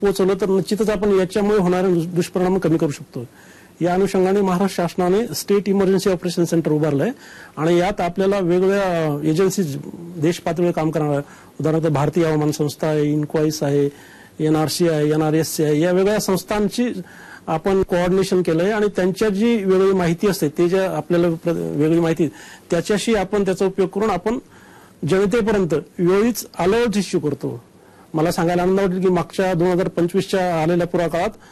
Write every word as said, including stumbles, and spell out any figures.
पोहोचवलं तर निश्चितच आपण याच्यामुळे होणारे दुष्परिणाम कमी करू शकतो. या अनुषंगाने महाराष्ट्र शासनाने स्टेट इमर्जन्सी ऑपरेशन सेंटर उभारलं आहे आणि यात आपल्याला वेगवेगळ्या एजन्सीज देश पातळीवर काम करणार, उदाहरणार्थ भारतीय हवामान संस्था आहे, इन्क्वाईस आहे, एनआरसी आहे, एनआरएससी आहे, या वेगळ्या संस्थांची आपण कोऑर्डिनेशन केलंय आणि त्यांच्या जी वेगळी माहिती असते ते जे आपल्याला वेगळी माहिती त्याच्याशी आपण त्याचा उपयोग करून आपण जनतेपर्यंत वेळीच अलर्ट इश्यू करतो. मला सांगायला आनंद वाटेल की मागच्या दोन हजार पंचवीसच्या आलेल्या पुरा काळात